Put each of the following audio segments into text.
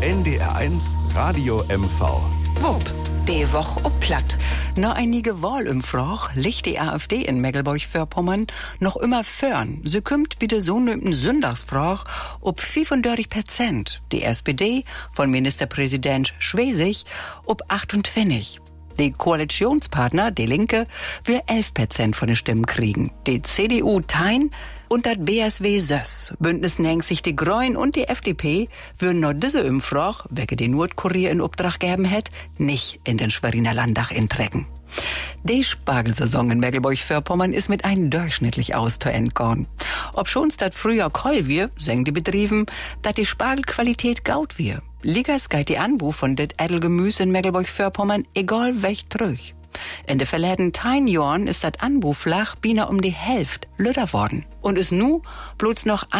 NDR1 Radio MV. Wupp, die Woche ob platt. Na einige Wahlumfrage liegt die AfD in Mecklenburg-Vorpommern noch immer fern. Sie kommt bei der sogenannten Sonntagsfrage ob 35%. Die SPD von Ministerpräsident Schwesig ob 28%. Die Koalitionspartner, die Linke, will 11% von den Stimmen kriegen. Die CDU tein und das BSW Söss. Bündnis 90 die Grünen und die FDP würden noch diese Umfrage, welche die Nordkurier in Auftrag gegeben hätt, nicht in den Schweriner Landtag intrecken. Die Spargelsaison in Mecklenburg-Vorpommern ist mit einem durchschnittlich aus zu Ende gegangen. Ob schon statt früher Keul wir, sagen die Betrieben, dass die Spargelqualität gaut wir. Ligas geht die Anbau von det Edelgemüse in Mecklenburg-Vorpommern egal welch trüch. In de verleden 10 Jahren ist das Anbau flach bina um die Hälfte lüder worden und ist nu bloß noch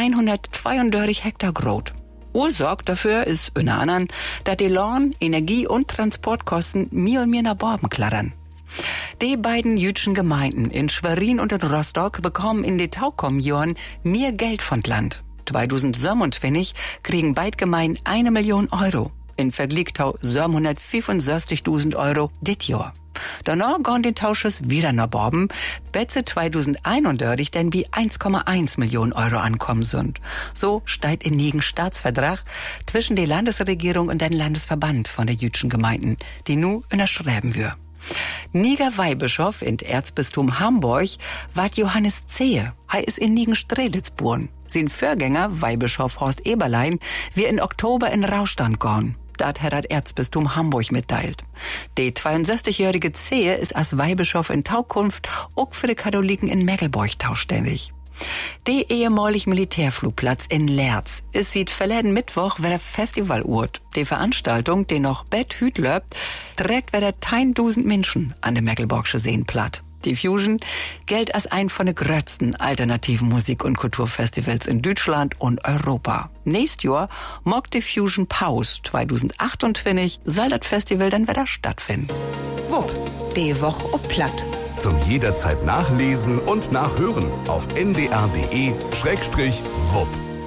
132 Hektar groß. Ursache dafür ist unter anderem, dass die Lohn, Energie- und Transportkosten mehr und mehr nach Borben klattern. Die beiden jüdischen Gemeinden in Schwerin und in Rostock bekommen in den Taukommjahren mehr Geld von Land. 2027 kriegen beide Gemeinden 1 Million Euro. In Vergleich zu 765.000 Euro dit Jahr. Danach gehen die Tausches wieder nach Borben, bis 2031 denn wie 1,1 Millionen Euro ankommen sind. So steht in nigen Staatsvertrag zwischen der Landesregierung und dem Landesverband von der jüdischen Gemeinden, die nu unterschreiben wir. Niger Weihbischof in Erzbistum Hamburg war Johannes Zehe. Er ist in Nigen-Strelitz geboren. Sein Vorgänger, Weihbischof Horst Eberlein, wir in Oktober in Rauchstand gehen. Dat hat das Erzbistum Hamburg mitteilt. Der 62-jährige Zehe ist als Weihbischof in Taukunft auch für die Katholiken in Mecklenburg tauständig. Der ehemalige Militärflugplatz in Lerz ist seit verleden Mittwoch wieder Festivalort. Die Veranstaltung, die noch Betthüt löbt, trägt wieder 1000 Menschen an der Mecklenburgische Seen platt. Die Fusion gilt als ein von den größten alternativen Musik- und Kulturfestivals in Deutschland und Europa. Nächstes Jahr mag die Fusion Pause 2028 soll das Festival dann wieder stattfinden. Wupp, die Woche ob platt. Zum jederzeit nachlesen und nachhören auf ndr.de/wupp.